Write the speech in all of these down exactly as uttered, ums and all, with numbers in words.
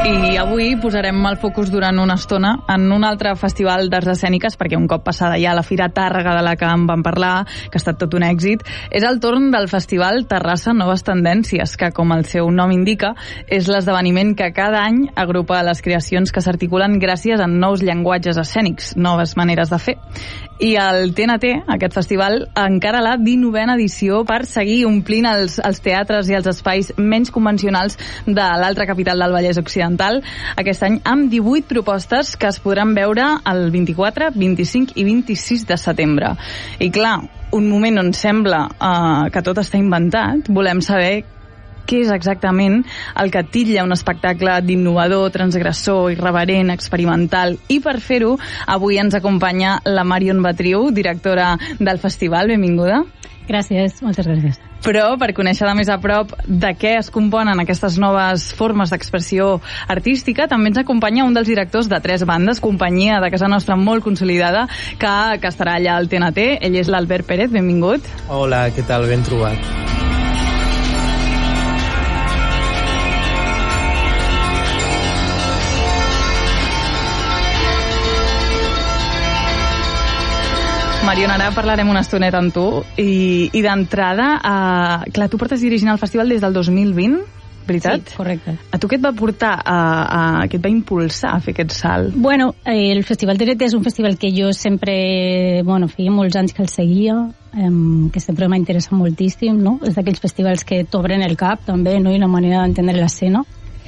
I avui posarem el focus durant una estona en un altre festival d'arts escèniques, perquè un cop passada ja la Fira Tàrrega de la que en vam parlar, que ha estat tot un èxit, és el torn del Festival Terrassa Noves Tendències, que, com el seu nom indica, és l'esdeveniment que cada any agrupa les creacions que s'articulen gràcies a nous llenguatges escènics, noves maneres de fer. I el T N T, aquest festival, encara la dinovena edició per seguir omplint els, els teatres i els espais menys convencionals de l'altra capital del Vallès Occidental, aquest any amb divuit propostes que es podran veure el vint-i-quatre, vint-i-cinc i vint-i-sis de setembre. I clar, un moment on sembla uh, que tot està inventat, volem saber què és exactament el que titlla un espectacle d'innovador, transgressor, irreverent, experimental. I per fer-ho, avui ens acompanya la Marion Batriu, directora del festival. Benvinguda. Gràcies, moltes gràcies. Però per conèixer de més a prop de què es componen aquestes noves formes d'expressió artística, també ens acompanya un dels directors de Tres Bandes, companyia de casa nostra molt consolidada, que, que estarà allà al T N T. Ell és l'Albert Pérez, benvingut. Hola, què tal? Ben trobat. Marion, ara parlarem una estoneta amb tu i, i d'entrada, uh, clar, tu portes dirigint el festival des del dos mil vint, veritat? Sí, correcte. A tu què et va portar, a, a, què et va impulsar a fer aquest salt? Bueno, eh, el Festival T N T és un festival que jo sempre, bueno, feia molts anys que el seguia, eh, que sempre m'ha interessat moltíssim, no? És d'aquells festivals que t'obren el cap, també, no? I la manera d'entendre l'escena.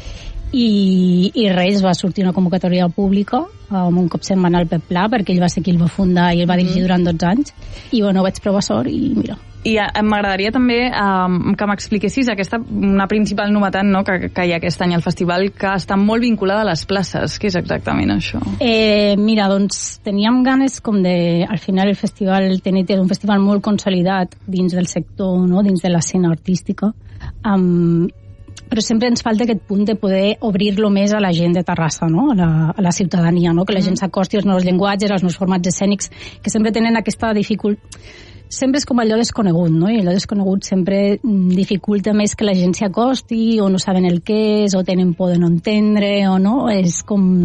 I, i res, va sortir una convocatòria pública um, un cop se'n va anar al Pep Pla, perquè ell va ser qui el va fundar i el va dirigir durant dotze anys, i bueno, vaig provar sort i mira. I uh, m'agradaria també um, que m'expliquessis aquesta, una principal novetat, no?, que, que hi ha aquest any al festival, que està molt vinculada a les places. Què és exactament això? Eh, mira, doncs teníem ganes com de... Al final el festival T N T és un festival molt consolidat dins del sector, no?, dins de l'escena artística, amb... Um, però sempre ens falta aquest punt de poder obrir-lo més a la gent de Terrassa, no? a, la, a la ciutadania, no? Que la gent s'acosti als nous llenguatges, als nous formats escènics, que sempre tenen aquesta dificultat. Sempre és com allò desconegut, no? I allò desconegut sempre dificulta més que la gent s'hi acosti, o no saben el què és, o tenen por de no entendre, o no? És com...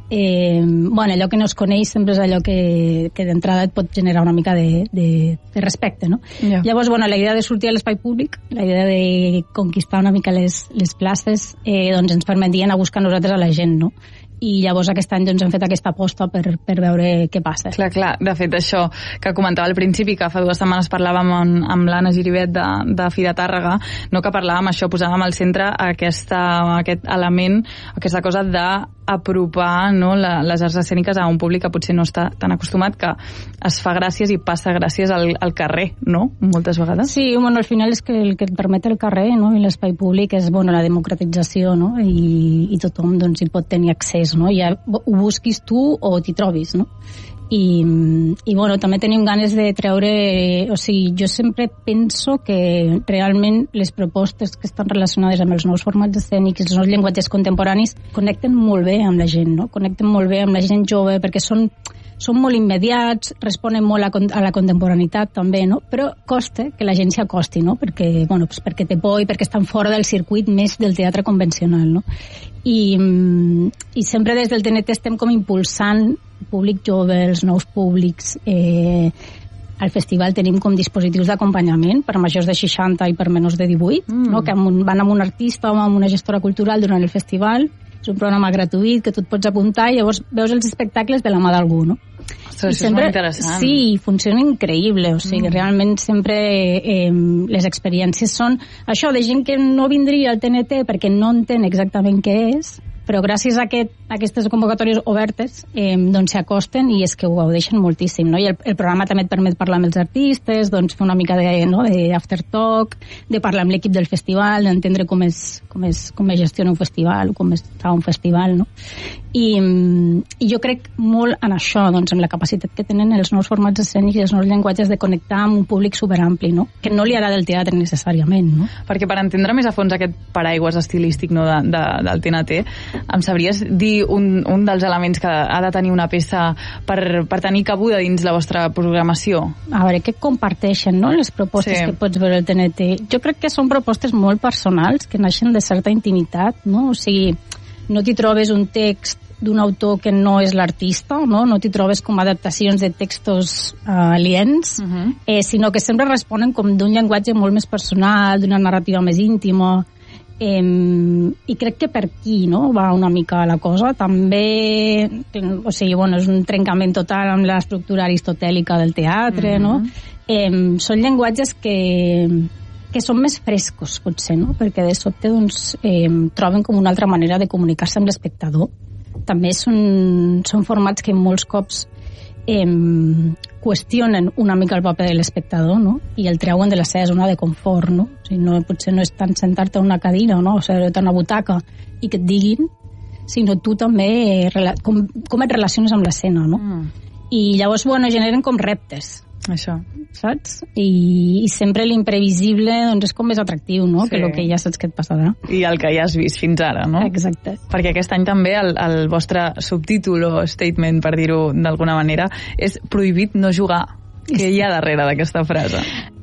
Eh, bueno, allò que no es coneix sempre és allò que, que d'entrada et pot generar una mica de, de, de respecte, no? Yeah. Llavors, bueno, la idea de sortir a l'espai públic, la idea de conquistar una mica les, les places, eh, doncs ens permetien a buscar nosaltres a la gent, no? I llavors aquest any doncs, hem fet aquesta aposta per, per veure què passa. Clar, clar. De fet, això que comentava al principi, que fa dues setmanes parlàvem amb, amb l'Anna Giribet de, de Fira Tàrrega, no, que parlàvem això, posàvem al centre aquesta, aquest element, aquesta cosa d'apropar, no, la, les arts escèniques a un públic que potser no està tan acostumat, que es fa gràcies i passa gràcies al, al carrer, no?, moltes vegades. Sí, bueno, al final és que el que et permet el carrer, no?, i l'espai públic és, bueno, la democratització, no?, i, i tothom doncs hi pot tenir accés, no? Ja ho busquis tu o t'hi trobis, no? I, i bueno, també tenim ganes de treure, o sigui, jo sempre penso que realment les propostes que estan relacionades amb els nous formats escènics, els nous llenguatges contemporanis, connecten molt bé amb la gent, no? Connecten molt bé amb la gent jove, perquè són són molt immediats, responen molt a, a la contemporaneitat també, no? Però costa que la gent s'hi acosti, no? Perquè, bueno, pues perquè té por i perquè estan fora del circuit més del teatre convencional, no? I, i sempre des del T N T estem com impulsant públic jove, els nous públics. Eh, al festival tenim com dispositius d'acompanyament per a majors de seixanta i per menors de divuit, mm. no? Que van amb un artista o amb una gestora cultural durant el festival. És un programa gratuït que tu et pots apuntar i llavors veus els espectacles de la mà d'algú, no? Ostres, això sempre, és molt interessant. Sí, funciona increïble, o sigui, mm. realment sempre eh, les experiències són això, de gent que no vindria al T N T perquè no entén exactament què és, però gràcies a, aquest, a aquestes convocatòries obertes eh, doncs s'acosten i és que ho gaudeixen moltíssim, no? I el, el programa també et permet parlar amb els artistes, doncs fer una mica de, no, de after talk, de parlar amb l'equip del festival, d'entendre com es, com es, com es gestiona un festival, com està un festival, no? I, i jo crec molt en això, doncs, en la capacitat que tenen els nous formats escènics i els nous llenguatges de connectar amb un públic superampli, no? Que no li agrada el teatre necessàriament, no? Perquè per entendre més a fons aquest paraigües estilístic, no, de, de, del T N T, em sabries dir un, un dels elements que ha de tenir una peça per, per tenir cabuda dins la vostra programació? A veure, què comparteixen, no?, les propostes sí. que pots veure al T N T. Jo crec que són propostes molt personals, que naixen de certa intimitat, no? O sigui, no t'hi trobes un text d'un autor que no és l'artista, no, no t'hi trobes com adaptacions de textos uh, aliens, uh-huh. eh, sinó que sempre responen com d'un llenguatge molt més personal, d'una narrativa més íntima, eh, i crec que per aquí, no, va una mica la cosa. També, o sigui, bueno, és un trencament total amb l'estructura aristotèlica del teatre, uh-huh. no? Eh, són llenguatges que que són més frescos, potser, no? Perquè de sobte, doncs, eh, troben com una altra manera de comunicar-se amb l'espectador. També són, són formats que molts cops eh, qüestionen una mica el paper de l'espectador, no? I el treuen de la seva zona de confort, no? O sigui, no, potser no és tant sentar-te a una cadira, no? O seure't a una butaca i que et diguin, sinó tu també eh, com, com et relaciones amb l'escena, no? Mm. I llavors, bueno, generen com reptes. Això. Saps? I, i sempre l'imprevisible doncs, és com més atractiu, no? Sí. Que el que ja saps que et passarà. I el que ja has vist fins ara, no? Exacte. Perquè aquest any també el, el vostre subtítol o statement, per dir-ho d'alguna manera, és prohibit no jugar. Què hi ha darrere d'aquesta frase?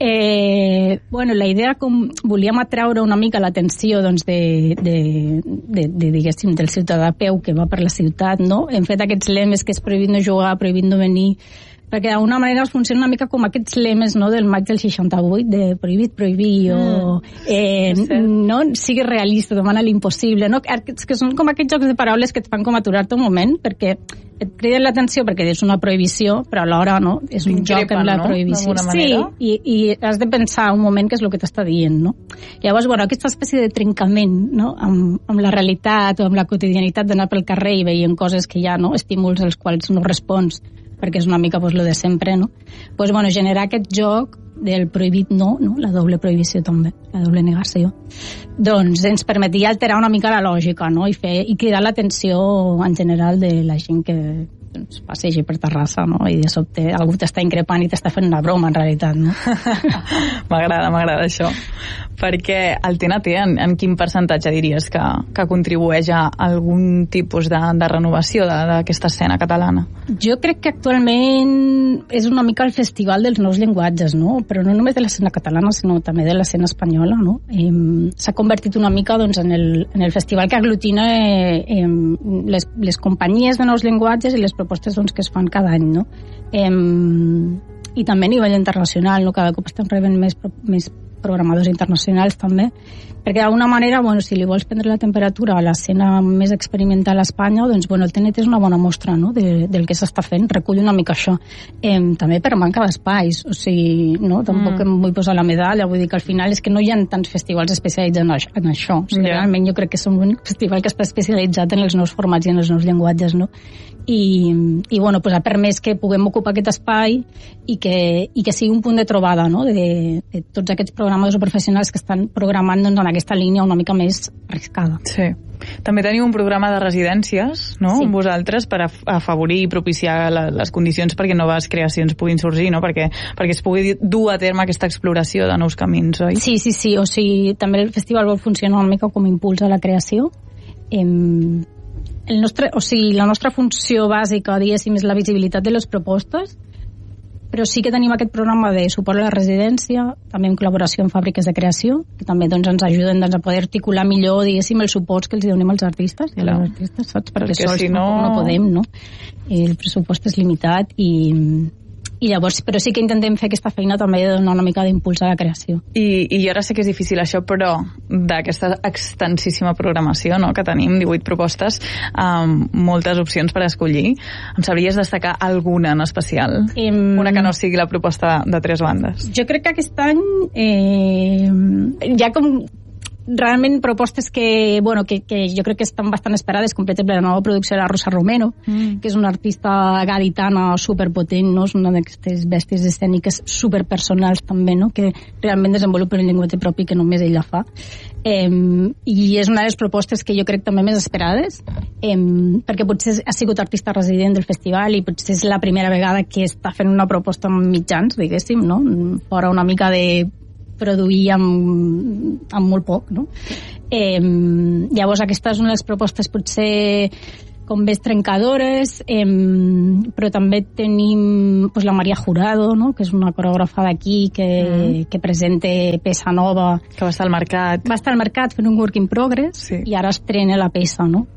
Eh, bueno, la idea com volíem atreure una mica l'atenció doncs, de, de, de, de, diguéssim, del ciutadà a peu que va per la ciutat, no? Hem fet aquests lemes que és prohibit no jugar, prohibit no venir, perquè d'alguna manera funciona una mica com aquests lemes, no, del maig del seixanta-vuit, de prohibit, prohibir, mm. o eh, no sigui realista, demana l'impossible, no? Que són com aquests jocs de paraules que et fan com aturar-te un moment, perquè et criden l'atenció perquè és una prohibició, però alhora no, és un joc amb la no? prohibició. Sí, i, i has de pensar un moment què és el que t'està dient, no? Llavors, bueno, aquesta espècie de trencament, no?, amb, amb la realitat o amb la quotidianitat d'anar pel carrer i veient coses que ja, no?, estímuls als quals no respons, perquè és una mica pues, lo de sempre, no? Pues, bueno, generar aquest joc del prohibit no, no, la doble prohibició també, la doble negació, doncs ens permetia alterar una mica la lògica, no?, i, fer, i cridar l'atenció en general de la gent que doncs, passegi per Terrassa, no?, i de sobte algú t'està increpant i t'està fent una broma, en realitat, no? M'agrada, m'agrada això. Perquè el T N T, en, en quin percentatge diries que, que contribueix a algun tipus de, de renovació d'aquesta escena catalana? Jo crec que actualment és una mica el festival dels nous llenguatges, no? Però no només de l'escena catalana, sinó també de l'escena espanyola, no? Eh, s'ha convertit una mica doncs, en, el, en el festival que aglutina eh, eh, les, les companyies de nous llenguatges i les propostes doncs, que es fan cada any, no? Eh, I també a nivell internacional, no? Cada cop estem rebent més, més programadors internacionals també, perquè d'alguna manera, bueno, si li vols prendre la temperatura a l'escena més experimental a Espanya, doncs bueno, el T N T és una bona mostra, no?, de, del que s'està fent, recull una mica això. Eh, també per manca d'espais, o sigui, no, tampoc mm. em vull posar la medalla, vull dir que al final és que no hi ha tants festivals especialitzats en, això, en això. O sigui, yeah. Realment jo crec que som l'únic festival que està especialitzat en els nous formats i en els nous llenguatges, no? I, i bueno, pues ha permès que puguem ocupar aquest espai i que, i que sigui un punt de trobada, no?, de, de tots aquests programadors o professionals que estan programant doncs, en aquesta línia una mica més arriscada. Sí. També teniu un programa de residències, no?, sí. amb vosaltres, per afavorir i propiciar la, les condicions perquè noves creacions puguin sorgir, no?, perquè, perquè es pugui dur a terme aquesta exploració de nous camins, oi? Sí, sí, sí. O sigui, també el festival vol funcionar una mica com a impuls a la creació. Em... El nostre, o sigui, la nostra funció bàsica, diguéssim, és la visibilitat de les propostes, però sí que tenim aquest programa de suport a la residència, també en col·laboració amb fàbriques de creació, que també doncs, ens ajuden doncs, a poder articular millor, diguéssim, els suports que els donem als artistes, i a les artistes, saps? Perquè, Perquè sols si no... no podem, no? El pressupost és limitat i... I llavors, però sí que intentem fer aquesta feina també de donar una mica d'impuls a la creació. I, i ara sé que és difícil això, però d'aquesta extensíssima programació, no?, que tenim, divuit propostes, amb moltes opcions per escollir, em sabries destacar alguna en especial? Um, Una que no sigui la proposta de tres bandes. Jo crec que aquest any eh, hi ha com realment propostes que, bueno, que, que jo crec que estan bastant esperades, com per exemple la nova producció de la Rosa Romero, mm. que és una artista gaditana superpotent, no? És una d'aquestes bèsties escèniques superpersonals també, no?, que realment desenvolupen un llenguatge propi que només ella fa. Eh, i és una de les propostes que jo crec també més esperades, eh, perquè potser ha sigut artista resident del festival i potser és la primera vegada que està fent una proposta amb mitjans, diguéssim, no?, fora una mica de produir amb, amb molt poc, no? Eh, llavors aquesta és una de les propostes potser com més trencadores, eh, però també tenim pues, la Maria Jurado, no?, que és una coreògrafa d'aquí que, mm. que presenta peça nova. Que va estar al mercat. Va estar al mercat fent un work in progress, sí. I ara estrena la peça, no?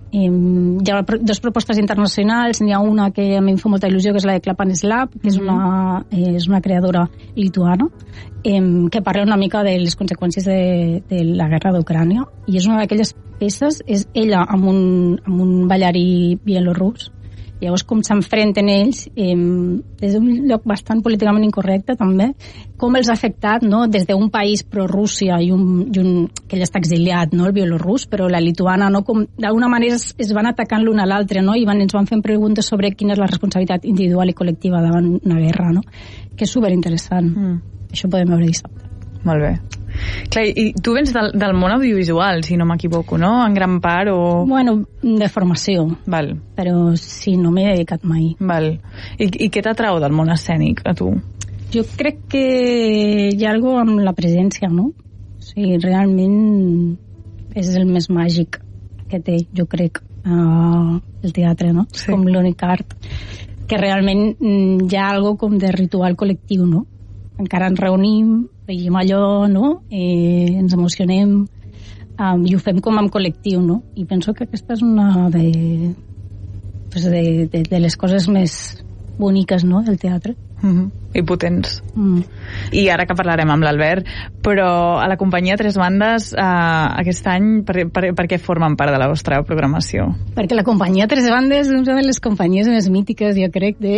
Eh, hi ha dues propostes internacionals, n'hi ha una que a mi em fa molta il·lusió, que és la de Klapan Slab, que és una, eh, és una creadora lituana, eh, que parla una mica de les conseqüències de, de la guerra d'Ucrània, i és una d'aquelles peces, és ella amb un, amb un ballarí bielorrus. Llavors, com s'enfrenten ells, eh, des d'un lloc bastant políticament incorrecte, també, com els ha afectat, no?, des d'un país pro-Rússia i un, i un que ell està exiliat, no?, el bielorrus, però la lituana, no?, com d'alguna manera es, es van atacant l'un a l'altre, no?, i van, ens van fent preguntes sobre quina és la responsabilitat individual i col·lectiva davant una guerra, no?, que és superinteressant. Mm. Això ho podem veure dissabte. Molt bé. Clar, i tu vens del, del món audiovisual, si no m'equivoco, no? En gran part, o... Bueno, de formació. Val. Però sí, no m'he dedicat mai. Val. I, i què t'atrau del món escènic, a tu? Jo crec que hi ha alguna cosa amb la presència, no? O sigui, realment és el més màgic que té, jo crec, uh, el teatre, no? Sí. Com l'únic art. Que realment hi ha alguna com de ritual col·lectiu, no? Encara ens reunim, veiem allò, no? Eh, ens emocionem, um, i ho fem com en col·lectiu, no? I penso que aquesta és una de, pues de, de, de les coses més boniques, no?, del teatre. Mm-hmm. I potents. Mm. I ara que parlarem amb l'Albert, però a la companyia Tres Bandes eh, aquest any per, per, per què formen part de la vostra programació? Perquè la companyia Tres Bandes és una de les companyies més mítiques, jo crec, de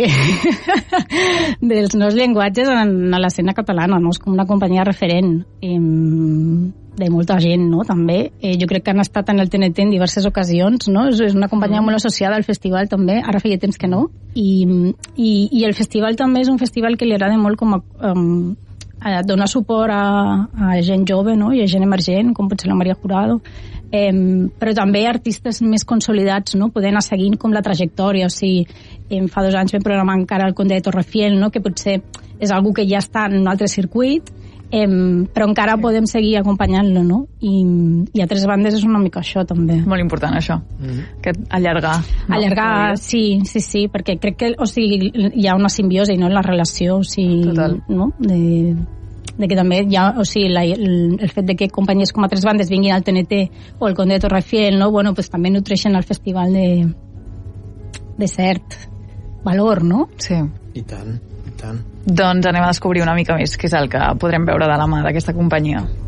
dels nous llenguatges en, a l'escena catalana, no? És com una companyia referent eh, de molta gent, no?, també. Eh, jo crec que han estat en el T N T en diverses ocasions, no? És, és una companyia molt associada al festival també, ara feia temps que no, i, i, i el festival també és un festival que li agrada molt com a, um, a donar suport a, a gent jove, no?, i a gent emergent, com pot ser la Maria Jurado, eh, però també artistes més consolidats, no?, poder anar seguint com la trajectòria. O sigui, eh, fa dos anys vam programar encara el Conde de Torrefiel, no?, que potser és algú que ja està en un altre circuit, eh, però encara podem seguir acompanyant-lo, no? I, i a Tres Bandes és una mica això, també. Molt important, això. Mm-hmm. Que allargar. No? Allargar, sí, sí, sí, perquè crec que, o sigui, hi ha una simbiosi, no?, en la relació, o sigui, total, no?, de, de que també hi ha, o sigui, la, el, el fet de que companyies com a Tres Bandes vinguin al T N T o el Conde de Torrefiel, no?, bueno, pues també nutreixen el festival de, de cert valor, no? Sí. I tant, i tant. Doncs anem a descobrir una mica més què és el que podrem veure de la mà d'aquesta companyia.